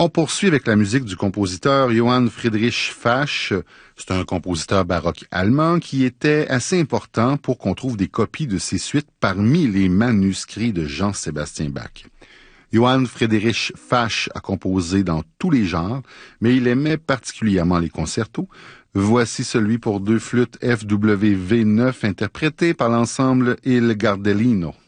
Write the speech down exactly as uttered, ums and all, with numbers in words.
On poursuit avec la musique du compositeur Johann Friedrich Fasch. C'est un compositeur baroque allemand qui était assez important pour qu'on trouve des copies de ses suites parmi les manuscrits de Jean-Sébastien Bach. Johann Friedrich Fasch a composé dans tous les genres, mais il aimait particulièrement les concertos. Voici celui pour deux flûtes F W V neuf interprété par l'ensemble Il Gardellino.